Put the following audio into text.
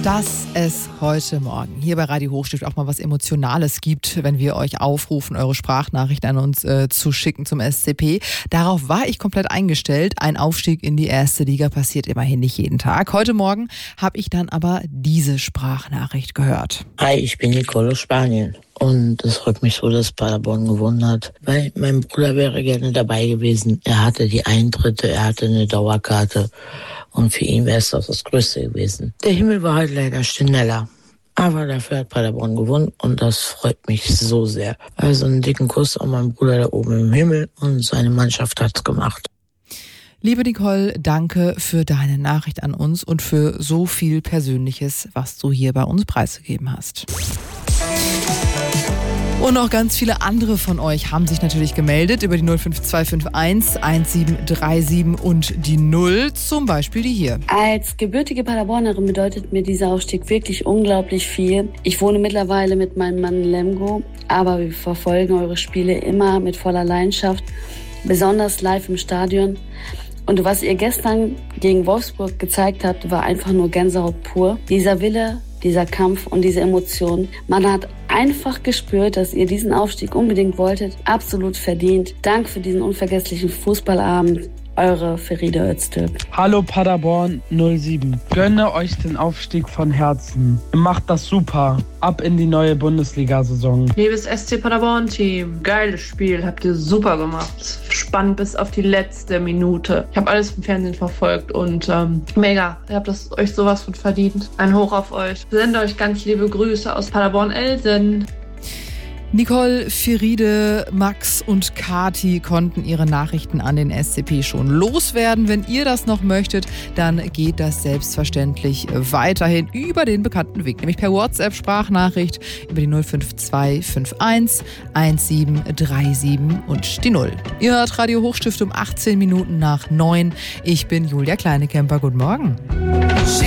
dass es heute Morgen hier bei Radio Hochstift auch mal was Emotionales gibt, wenn wir euch aufrufen, eure Sprachnachricht an uns zu schicken zum SCP. Darauf war ich komplett eingestellt. Ein Aufstieg in die erste Liga passiert immerhin nicht jeden Tag. Heute Morgen habe ich dann aber diese Sprachnachricht gehört. Hi, ich bin Nicole aus Spanien. Und es freut mich so, dass Paderborn gewonnen hat, weil mein Bruder wäre gerne dabei gewesen. Er hatte die Eintritte, er hatte eine Dauerkarte und für ihn wäre es doch das Größte gewesen. Der Himmel war halt leider schneller, aber dafür hat Paderborn gewonnen und das freut mich so sehr. Also einen dicken Kuss an meinen Bruder da oben im Himmel und seine Mannschaft hat's gemacht. Liebe Nicole, danke für deine Nachricht an uns und für so viel Persönliches, was du hier bei uns preisgegeben hast. Und noch ganz viele andere von euch haben sich natürlich gemeldet über die 05251 1737 und die 0, zum Beispiel die hier. Als gebürtige Paderbornerin bedeutet mir dieser Aufstieg wirklich unglaublich viel. Ich wohne mittlerweile mit meinem Mann Lemgo, aber wir verfolgen eure Spiele immer mit voller Leidenschaft, besonders live im Stadion. Und was ihr gestern gegen Wolfsburg gezeigt habt, war einfach nur Gänsehaut pur. Dieser Wille, dieser Kampf und diese Emotion. Man hat einfach gespürt, dass ihr diesen Aufstieg unbedingt wolltet. Absolut verdient. Dank für diesen unvergesslichen Fußballabend. Eure Feride Öztürk. Hallo Paderborn 07. Gönne euch den Aufstieg von Herzen. Ihr macht das super. Ab in die neue Bundesliga-Saison. Liebes SC Paderborn-Team, geiles Spiel, habt ihr super gemacht. Spannend bis auf die letzte Minute. Ich habe alles im Fernsehen verfolgt und mega. Ihr habt das euch sowas von verdient. Ein Hoch auf euch. Ich sende euch ganz liebe Grüße aus Paderborn-Elsen. Nicole, Feride, Max und Kati konnten ihre Nachrichten an den SCP schon loswerden. Wenn ihr das noch möchtet, dann geht das selbstverständlich weiterhin über den bekannten Weg, nämlich per WhatsApp-Sprachnachricht über die 05251 1737 und die 0. Ihr hört Radio Hochstift um 18 Minuten nach 9. Ich bin Julia Kleinekemper. Guten Morgen.